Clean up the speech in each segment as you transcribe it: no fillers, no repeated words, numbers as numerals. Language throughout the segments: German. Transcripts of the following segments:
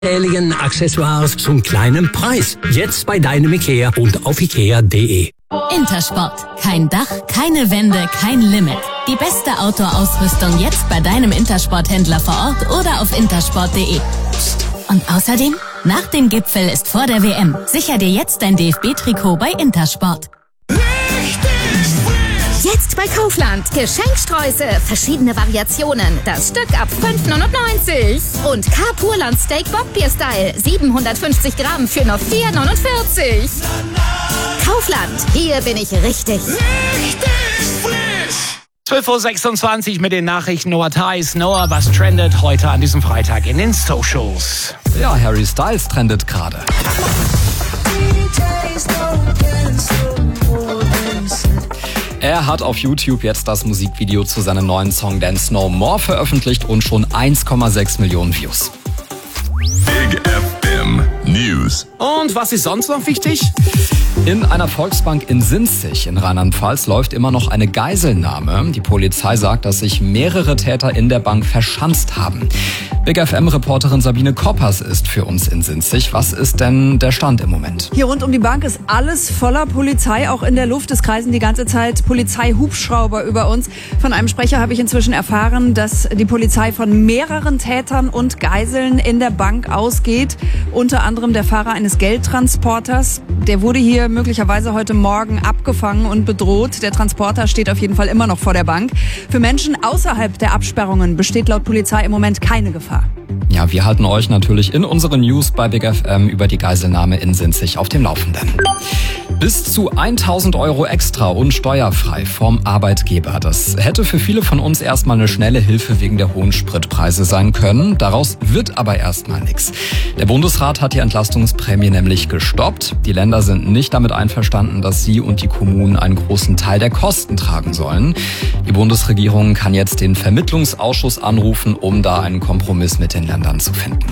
Unzähligen Accessoires zum kleinen Preis. Jetzt bei deinem Ikea und auf ikea.de. Intersport. Kein Dach, keine Wände, kein Limit. Die beste Outdoor-Ausrüstung jetzt bei deinem Intersport-Händler vor Ort oder auf intersport.de. Und außerdem, nach dem Gipfel ist vor der WM. Sicher dir jetzt dein DFB-Trikot bei Intersport. Jetzt bei Kaufland. Geschenksträuße, verschiedene Variationen. Das Stück ab 5,99. Und Carpurland Steak Bockbier-Style. 750 Gramm für nur 4,49. Kaufland, hier bin ich richtig. Richtig frisch. 12.26 Uhr mit den Nachrichten. Noah Theis. Noah, was trendet heute an diesem Freitag in den Socials? Ja, Harry Styles trendet gerade. Er hat auf YouTube jetzt das Musikvideo zu seinem neuen Song Dance No More veröffentlicht und schon 1,6 Millionen Views. Big FM News. Und was ist sonst noch wichtig? In einer Volksbank in Sinzig in Rheinland-Pfalz läuft immer noch eine Geiselnahme. Die Polizei sagt, dass sich mehrere Täter in der Bank verschanzt haben. Big FM-Reporterin Sabine Koppers ist für uns in Sinzig. Was ist denn der Stand im Moment? Hier rund um die Bank ist alles voller Polizei, auch in der Luft. Es kreisen die ganze Zeit Polizeihubschrauber über uns. Von einem Sprecher habe ich inzwischen erfahren, dass die Polizei von mehreren Tätern und Geiseln in der Bank ausgeht. Unter anderem der Fahrer eines Geldtransporters. Der wurde hier möglicherweise heute Morgen abgefangen und bedroht. Der Transporter steht auf jeden Fall immer noch vor der Bank. Für Menschen außerhalb der Absperrungen besteht laut Polizei im Moment keine Gefahr. Ja, wir halten euch natürlich in unseren News bei Big FM über die Geiselnahme in Sinzig auf dem Laufenden. Bis zu 1.000 Euro extra und steuerfrei vom Arbeitgeber. Das hätte für viele von uns erstmal eine schnelle Hilfe wegen der hohen Spritpreise sein können. Daraus wird aber erstmal nichts. Der Bundesrat hat die Entlastungsprämie nämlich gestoppt. Die Länder sind nicht damit einverstanden, dass sie und die Kommunen einen großen Teil der Kosten tragen sollen. Die Bundesregierung kann jetzt den Vermittlungsausschuss anrufen, um da einen Kompromiss mit den Ländern zu finden.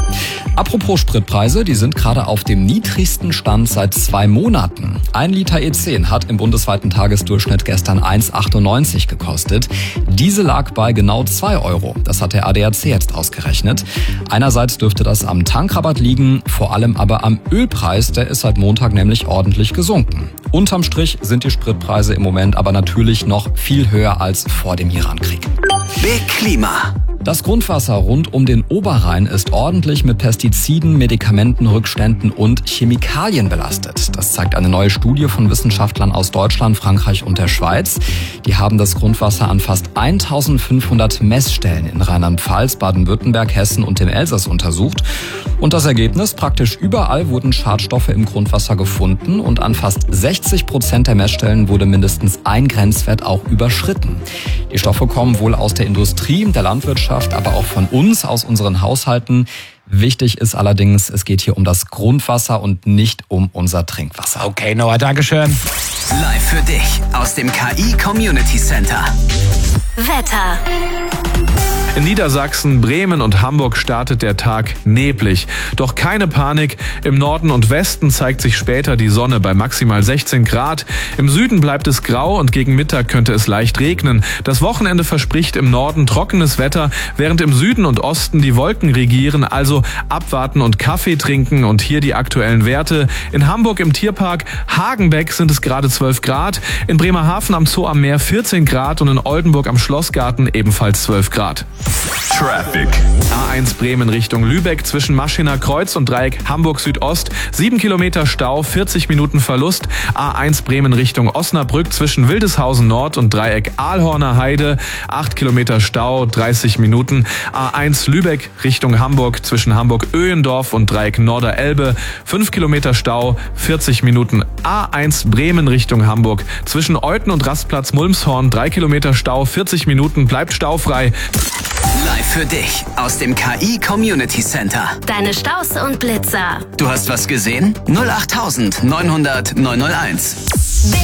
Apropos Spritpreise, die sind gerade auf dem niedrigsten Stand seit 2 Monaten. 1 Liter E10 hat im bundesweiten Tagesdurchschnitt gestern 1,98 gekostet. Diese lag bei genau 2 Euro. Das hat der ADAC jetzt ausgerechnet. Einerseits dürfte das am Tankrabatt liegen, vor allem aber am Ölpreis. Der ist seit Montag nämlich ordentlich gesunken. Unterm Strich sind die Spritpreise im Moment aber natürlich noch viel höher als vor dem Irankrieg. Big Klima. Das Grundwasser rund um den Oberrhein ist ordentlich mit Pestiziden, Medikamentenrückständen und Chemikalien belastet. Das zeigt eine neue Studie von Wissenschaftlern aus Deutschland, Frankreich und der Schweiz. Die haben das Grundwasser an fast 1.500 Messstellen in Rheinland-Pfalz, Baden-Württemberg, Hessen und dem Elsass untersucht. Und das Ergebnis, praktisch überall wurden Schadstoffe im Grundwasser gefunden und an fast 60% der Messstellen wurde mindestens ein Grenzwert auch überschritten. Die Stoffe kommen wohl aus der Industrie, der Landwirtschaft, aber auch von uns, aus unseren Haushalten. Wichtig ist allerdings, es geht hier um das Grundwasser und nicht um unser Trinkwasser. Okay, Noah, Dankeschön. Live für dich aus dem KI Community Center. Wetter. In Niedersachsen, Bremen und Hamburg startet der Tag neblig. Doch keine Panik. Im Norden und Westen zeigt sich später die Sonne bei maximal 16 Grad. Im Süden bleibt es grau und gegen Mittag könnte es leicht regnen. Das Wochenende verspricht im Norden trockenes Wetter, während im Süden und Osten die Wolken regieren. Also abwarten und Kaffee trinken. Und hier die aktuellen Werte. In Hamburg im Tierpark Hagenbeck sind es gerade 12 Grad. In Bremerhaven am Zoo am Meer 14 Grad und in Oldenburg am Schlossgarten ebenfalls 12 Grad. Traffic. A1 Bremen Richtung Lübeck zwischen Maschiner Kreuz und Dreieck Hamburg Südost. 7 Kilometer Stau, 40 Minuten Verlust. A1 Bremen Richtung Osnabrück zwischen Wildeshausen Nord und Dreieck Aalhorner Heide. 8 Kilometer Stau, 30 Minuten. A1 Lübeck Richtung Hamburg zwischen Hamburg-Öhendorf und Dreieck Norderelbe. 5 Kilometer Stau, 40 Minuten. A1 Bremen Richtung Hamburg zwischen Euthen und Rastplatz Mulmshorn. 3 Kilometer Stau, 40 Minuten, bleibt staufrei. Live für dich aus dem KI Community Center. Deine Staus und Blitzer. Du hast was gesehen? 08900 901.